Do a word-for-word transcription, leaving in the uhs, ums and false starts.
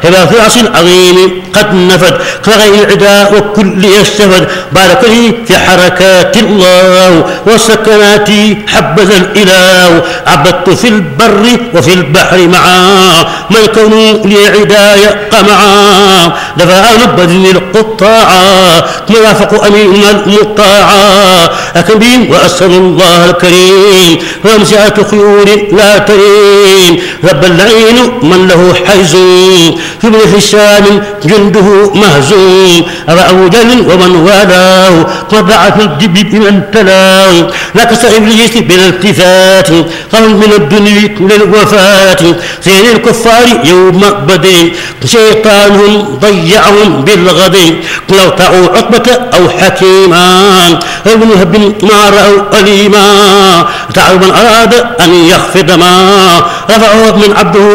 إلى فرعص عظيم قد نفد كغير العداء وكل يستفد بارك لي في حركات الله والسكنات حبذا الإله عبدت في البر وفي البحر معا ما الكون لي عدايا قمعا دفع نبذ القطاعا موافق أمين المطاعا أكبين وأسأل الله الكريم ومسعة خيول لا ترين رب اللعين من له حيز في ابن حسام جنده مهزوم أبا أبو جهل ومن والاه وضعف الدب بمن تلاه لا كسر إبليس بالالتفات فهم من الدنيا للوفاة سير الكفار يوم بدر شيطانهم ضيعهم بالغد لو طاعوا عقبة أو حكيما ابن هب ما رأوا أليما تعب من أراد أن يخفض ما رفعه من عبده